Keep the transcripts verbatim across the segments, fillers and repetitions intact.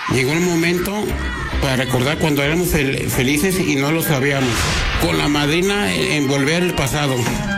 Llegó el momento para recordar cuando éramos fel- felices y no lo sabíamos. Con la madrina en volver al pasado.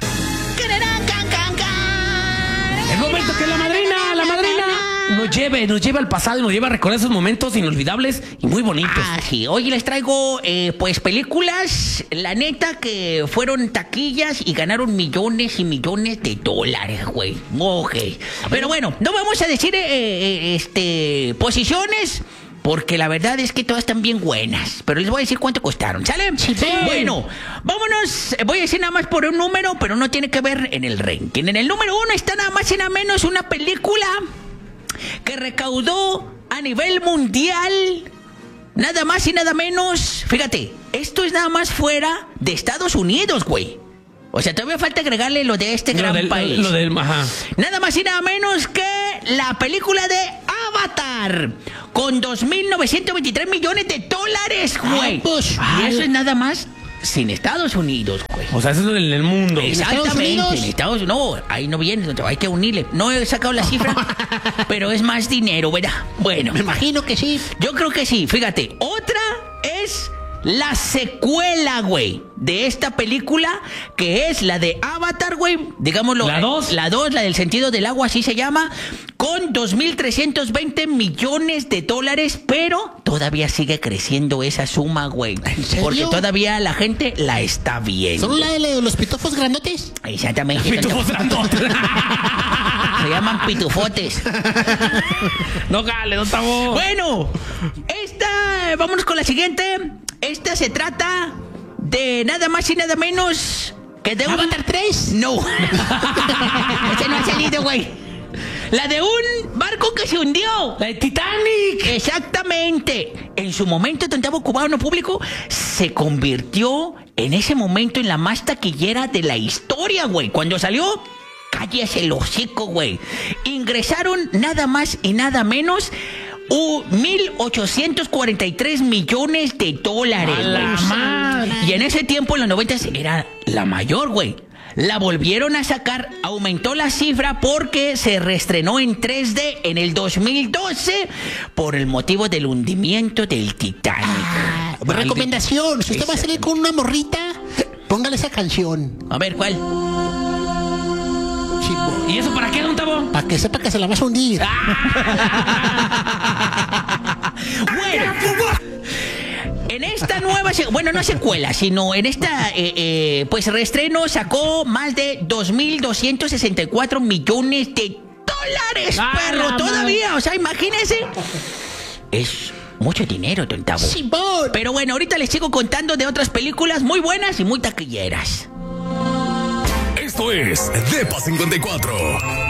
El momento que la madrina, la madrina nos lleve, nos lleva al pasado y nos lleva a recordar esos momentos inolvidables y muy bonitos. Ah, sí. Hoy les traigo, eh, pues, películas, la neta, que fueron taquillas y ganaron millones y millones de dólares, güey. Ok. Pero bueno, no vamos a decir, eh, eh, este, posiciones, porque la verdad es que todas están bien buenas. Pero les voy a decir cuánto costaron, ¿sale? Sí. Bueno, vámonos. Voy a decir nada más por un número, pero no tiene que ver en el ranking. En el número uno está nada más y nada menos una película que recaudó a nivel mundial nada más y nada menos. Fíjate, esto es nada más fuera de Estados Unidos, güey. O sea, todavía falta agregarle lo de este Lo gran del, país. Lo del, ajá. Nada más y nada menos que la película de Avatar, con dos mil novecientos veintitrés millones de dólares, güey. Ah, pues, y eso es nada más sin Estados Unidos, güey. O sea, eso es en el mundo. Exactamente, en Estados Unidos. No, ahí no viene, hay que unirle. No he sacado la cifra, pero es más dinero, ¿verdad? Bueno, Me imagino que sí. yo creo que sí. Fíjate, otra es la secuela, güey, de esta película, que es la de Avatar, güey. Digámoslo. ¿La dos? La dos, la del sentido del agua, así se llama, con dos mil trescientos veinte millones de dólares, pero todavía sigue creciendo esa suma, güey. ¿En serio? Porque todavía la gente la está viendo. ¿Son la de los pitofos grandotes? Exactamente. Pitufos grandotes. Se llaman pitufotes. No, cale, no estamos. Bueno, esta, vámonos con la siguiente. Esta se trata de nada más y nada menos que de un... ¿Avatar tres? No. Este no ha salido, güey. La de un barco que se hundió. La de Titanic. Exactamente. En su momento, Tantabo Cubano Público se convirtió en ese momento en la más taquillera de la historia, güey. Cuando salió, cállese el hocico, güey. Ingresaron nada más y nada menos uh, mil ochocientos cuarenta y tres millones de dólares, ¡A la güey. madre! Y en ese tiempo, en los noventas, era la mayor, güey. La volvieron a sacar, aumentó la cifra porque se reestrenó en tres D en el dos mil doce por el motivo del hundimiento del Titanic. Ah, Maldito. recomendación, si usted va a salir con una morrita, póngale esa canción. A ver, ¿cuál? Chico, ¿Y eso para qué, don Tabo? para que sepa que se la vas a hundir. Bueno, en esta nueva, se- bueno, no secuela, sino en esta, eh, eh, pues reestreno sacó más de dos mil doscientos sesenta y cuatro millones de dólares, ¡Ah, perro, la todavía, o sea, imagínense. Es mucho dinero, don Tabo. Simón. Pero bueno, ahorita les sigo contando de otras películas muy buenas y muy taquilleras. Esto es Depa cincuenta y cuatro.